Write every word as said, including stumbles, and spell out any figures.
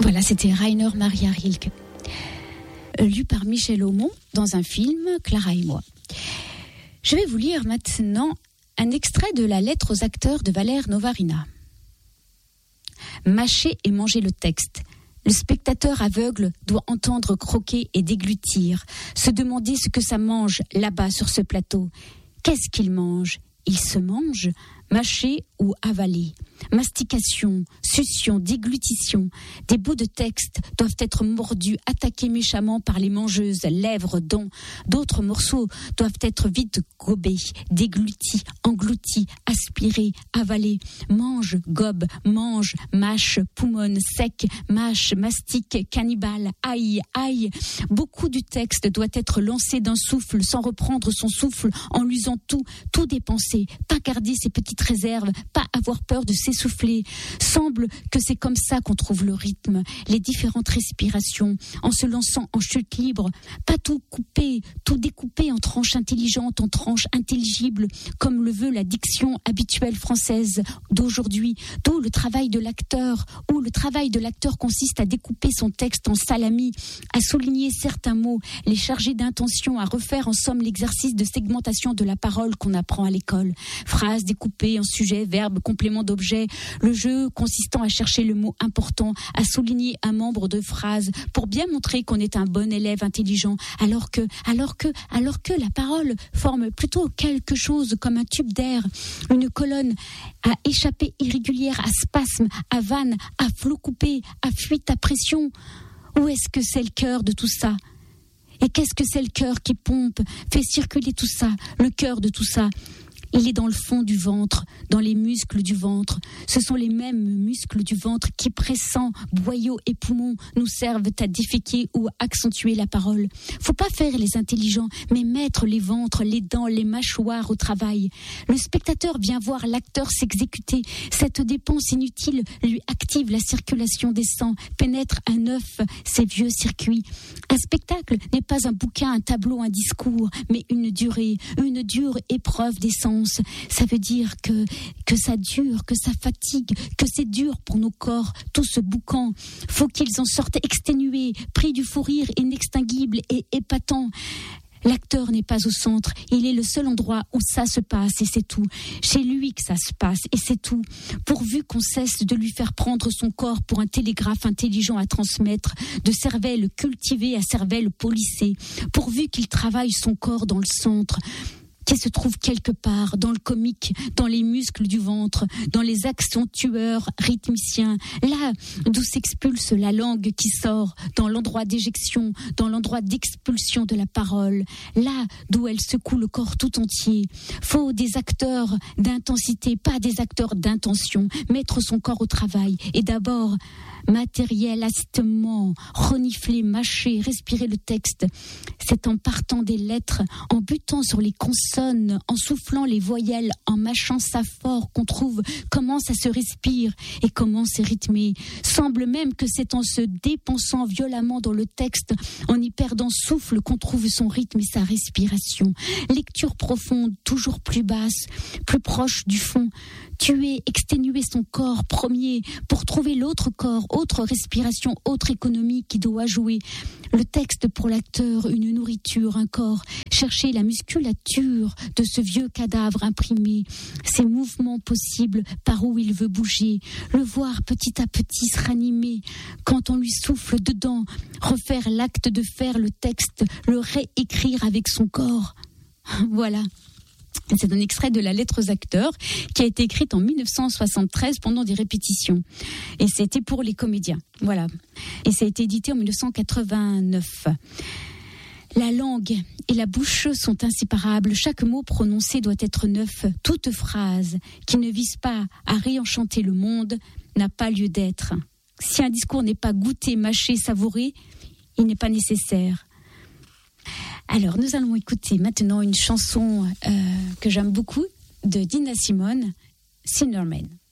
Voilà, c'était Rainer Maria Rilke, lu par Michel Aumont dans un film Clara et moi. Je vais vous lire maintenant un extrait de la lettre aux acteurs de Valère Novarina. Mâcher et manger le texte. Le spectateur aveugle doit entendre croquer et déglutir, se demander ce que ça mange là-bas sur ce plateau. Qu'est-ce qu'il mange ? Il se mange, mâcher ou avaler. Mastication, succion, déglutition. Des bouts de texte doivent être mordus, attaqués méchamment par les mangeuses, lèvres, dents. D'autres morceaux doivent être vite gobés, déglutis, engloutis, aspirés, avalés. Mange, gobe, mange, mâche, poumonne, sec, mâche, mastique, cannibale, aïe, aïe. Beaucoup du texte doit être lancé d'un souffle, sans reprendre son souffle, en l'usant tout, tout dépenser, pas garder ses petites réserves, pas avoir peur de s'essouffler. Semble que c'est comme ça qu'on trouve le rythme, les différentes respirations, en se lançant en chute libre, pas tout couper, tout découper en tranches intelligentes, en tranches intelligibles, comme le veut la diction habituelle française d'aujourd'hui, d'où le travail de l'acteur, où le travail de l'acteur consiste à découper son texte en salami, à souligner certains mots, les charger d'intention, à refaire en somme l'exercice de segmentation de la parole qu'on apprend à l'école. Phrases découpées en sujet, verbe, complément d'objet, le jeu consistant à chercher le mot important, à souligner un membre de phrase pour bien montrer qu'on est un bon élève intelligent, alors que, alors que, alors que la parole forme plutôt quelque chose comme un tube d'air, une colonne à échappée irrégulière, à spasme, à vanne, à flot coupé, à fuite à pression. Où est-ce que c'est le cœur de tout ça ? Et qu'est-ce que c'est le cœur qui pompe, fait circuler tout ça, le cœur de tout ça ? Il est dans le fond du ventre, dans les muscles du ventre. Ce sont les mêmes muscles du ventre qui, pressant boyaux et poumons, nous servent à déféquer ou à accentuer la parole. Faut pas faire les intelligents, mais mettre les ventres, les dents, les mâchoires au travail. Le spectateur vient voir l'acteur s'exécuter. Cette dépense inutile lui active la circulation des sangs, pénètre à neuf ses vieux circuits. Un spectacle n'est pas un bouquin, un tableau, un discours, mais une durée, une dure épreuve des sens. Ça veut dire que, que ça dure, que ça fatigue, que c'est dur pour nos corps, tout ce boucan. Faut qu'ils en sortent exténués, pris du fou rire inextinguible et épatant. L'acteur n'est pas au centre, il est le seul endroit où ça se passe et c'est tout. Chez lui que ça se passe et c'est tout. Pourvu qu'on cesse de lui faire prendre son corps pour un télégraphe intelligent à transmettre, de cervelle cultivée à cervelle polissée. Pourvu qu'il travaille son corps dans le centre, qui se trouve quelque part dans le comique, dans les muscles du ventre, dans les accentueurs rythmiciens, là d'où s'expulse la langue qui sort, dans l'endroit d'éjection, dans l'endroit d'expulsion de la parole, là d'où elle secoue le corps tout entier. Faut des acteurs d'intensité, pas des acteurs d'intention, mettre son corps au travail et d'abord matériel, astement, renifler, mâcher, respirer le texte. C'est en partant des lettres, en butant sur les consonnes, en soufflant les voyelles, en mâchant ça fort qu'on trouve comment ça se respire et comment c'est rythmé. Semble même que c'est en se dépensant violemment dans le texte, en y perdant souffle qu'on trouve son rythme et sa respiration. Lecture profonde, toujours plus basse, plus proche du fond. Tuer, exténuer son corps premier pour trouver l'autre corps, autre respiration, autre économie qui doit jouer. Le texte pour l'acteur, une nourriture, un corps. Chercher la musculature de ce vieux cadavre imprimé, ses mouvements possibles par où il veut bouger. Le voir petit à petit se ranimer quand on lui souffle dedans. Refaire l'acte de faire le texte, le réécrire avec son corps. Voilà. C'est un extrait de la lettre aux acteurs qui a été écrite en dix-neuf cent soixante-treize pendant des répétitions. Et c'était pour les comédiens. Voilà. Et ça a été édité en dix-neuf cent quatre-vingt-neuf. La langue et la bouche sont inséparables. Chaque mot prononcé doit être neuf. Toute phrase qui ne vise pas à réenchanter le monde n'a pas lieu d'être. Si un discours n'est pas goûté, mâché, savouré, il n'est pas nécessaire. Alors, nous allons écouter maintenant une chanson euh, que j'aime beaucoup de Nina Simone, Sinnerman.